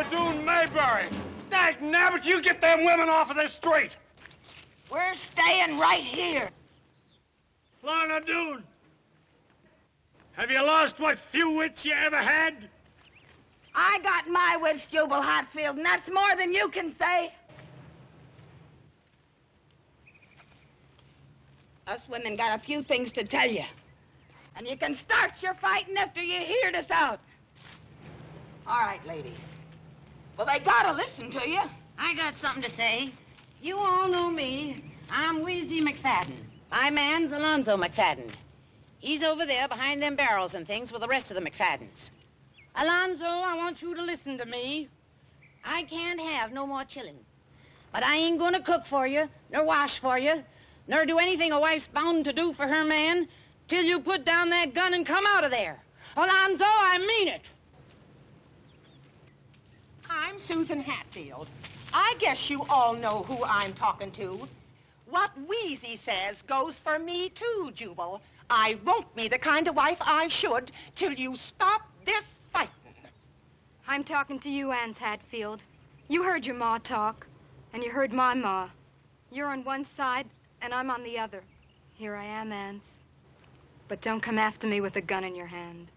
Doone Mayberry. Dag nabbit, you get them women off of this street. We're staying right here. Lorna Doone, have you lost what few wits you ever had? I got my wits, Jubal Hatfield, and that's more than you can say. Us women got a few things to tell you. And you can start your fighting after you hear us out. All right, ladies. Well, they gotta listen to you. I got something to say. You all know me. I'm Wheezy McFadden. My man's Alonzo McFadden. He's over there behind them barrels and things with the rest of the McFaddens. Alonzo, I want you to listen to me. I can't have no more chillin'. But I ain't gonna cook for you, nor wash for you, nor do anything a wife's bound to do for her man till you put down that gun and come out of there. Alonzo, I mean it. I'm Susan Hatfield. I guess you all know who I'm talking to. What Wheezy says goes for me, too, Jubal. I won't be the kind of wife I should till you stop this fighting. I'm talking to you, Anse Hatfield. You heard your ma talk, and you heard my ma. You're on one side, and I'm on the other. Here I am, Anse. But don't come after me with a gun in your hand.